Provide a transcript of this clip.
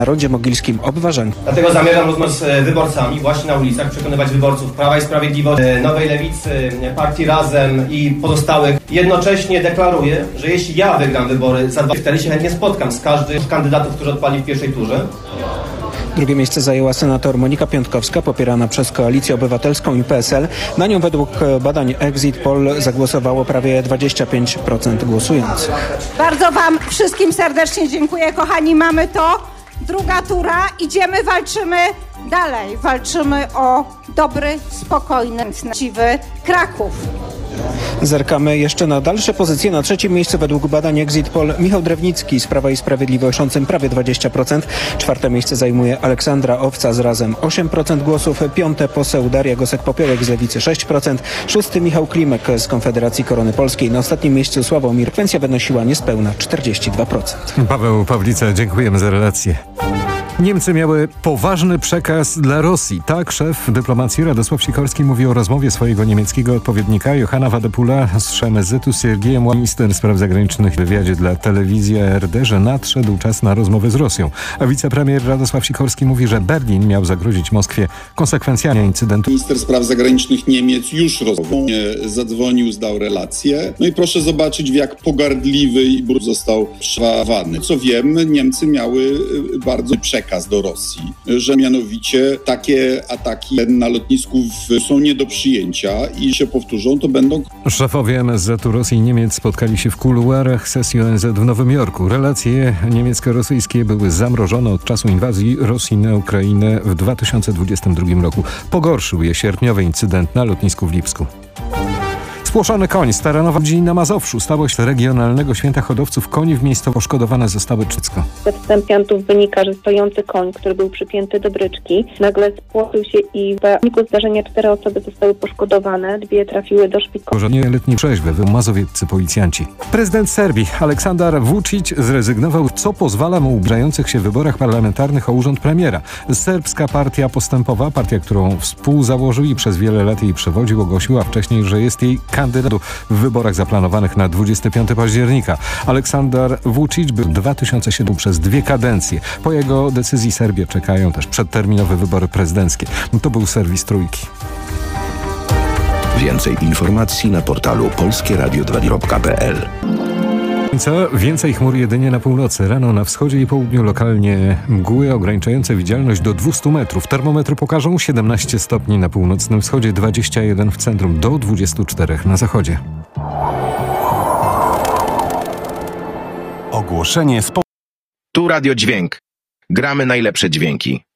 Rondzie Mogilskim Obwarzeń. Dlatego zamierzam rozmawiać z wyborcami właśnie na ulicach, przekonywać wyborców Prawa i Sprawiedliwości, Nowej Lewicy, Partii Razem i pozostałych. Jednocześnie deklaruję, że jeśli ja wygram wybory za 2 wtedy się chętnie spotkam z każdym z kandydatów, którzy odpadli w pierwszej turze. Drugie miejsce zajęła senator Monika Piątkowska, popierana przez Koalicję Obywatelską i PSL. Na nią według badań Exit Poll zagłosowało prawie 25% głosujących. Bardzo Wam wszystkim serdecznie dziękuję, kochani. Mamy to. Druga tura. Idziemy, walczymy dalej. Walczymy o dobry, spokojny, właściwy Kraków. Zerkamy jeszcze na dalsze pozycje. Na trzecim miejscu według badań Exit Poll Michał Drewnicki z Prawa i Sprawiedliwości, prawie 20%. Czwarte miejsce zajmuje Aleksandra Owca z Razem 8% głosów. Piąte poseł Daria Gosek-Popiołek z Lewicy 6%. Szósty Michał Klimek z Konfederacji Korony Polskiej. Na ostatnim miejscu Sławomir. Frekwencja wynosiła niespełna 42%. Paweł Pawlica, dziękujemy za relację. Niemcy miały poważny przekaz dla Rosji. Tak szef dyplomacji Radosław Sikorski mówi o rozmowie swojego niemieckiego odpowiednika Johanna Wadepula z Szemezytu Siergiejem, minister spraw zagranicznych w wywiadzie dla telewizji ARD, że nadszedł czas na rozmowę z Rosją. A wicepremier Radosław Sikorski mówi, że Berlin miał zagrozić Moskwie konsekwencjami incydentu. Minister spraw zagranicznych Niemiec już zadzwonił, zdał relację. No i proszę zobaczyć, w jak pogardliwy i brud został przewawany. Co wiem, Niemcy miały bardzo przekaz do Rosji, że mianowicie takie ataki na lotnisku są nie do przyjęcia i się powtórzą, to będą... Szefowie MSZ-u Rosji i Niemiec spotkali się w kuluarach sesji ONZ w Nowym Jorku. Relacje niemiecko-rosyjskie były zamrożone od czasu inwazji Rosji na Ukrainę w 2022 roku. Pogorszył je sierpniowy incydent na lotnisku w Lipsku. Spłoszony koń z Taranowa na Mazowszu stało się regionalnego święta hodowców koni. W miejscu poszkodowane zostały wszystko. Ze wstępiantów wynika, że stojący koń, który był przypięty do bryczki, nagle spłoszył się i w wyniku zdarzenia 4 osoby zostały poszkodowane, 2 trafiły do szpitala. Nieletni trzeźwy mazowieccy policjanci. Prezydent Serbii Aleksandar Vučić zrezygnował, co pozwala mu w zbliżających się wyborach parlamentarnych o urząd premiera. Serbska Partia Postępowa, partia, którą współzałożył i przez wiele lat jej przewodził, ogłosiła wcześniej, że jest jej kandydat w wyborach zaplanowanych na 25 października. Aleksandar Vučić był w 2007 przez 2 kadencje. Po jego decyzji Serbię czekają też przedterminowe wybory prezydenckie. To był serwis Trójki. Więcej informacji na portalu polskieradio2.pl. Więcej chmur jedynie na północy. Rano na wschodzie i południu lokalnie mgły ograniczające widzialność do 200 metrów. Termometry pokażą 17 stopni na północnym wschodzie, 21 w centrum, do 24 na zachodzie. Ogłoszenie Tu Radio Dźwięk. Gramy najlepsze dźwięki.